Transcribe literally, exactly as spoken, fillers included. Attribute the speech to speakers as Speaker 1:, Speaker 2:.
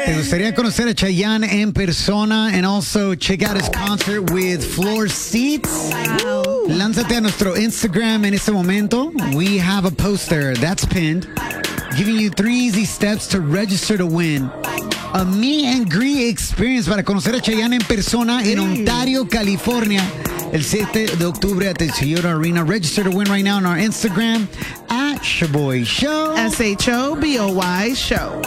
Speaker 1: ¿Te gustaría conocer a Chayanne en persona and also check out his concert with floor seats?
Speaker 2: Wow.
Speaker 1: Lánzate a nuestro Instagram en este momento. We have a poster that's pinned, giving you three easy steps to register to win a meet and greet experience para conocer a Chayanne en persona en Ontario, California, el siete de octubre at the Toyota Arena. Register to win right now on our Instagram at Shaboy Show.
Speaker 2: S H O B O Y Show.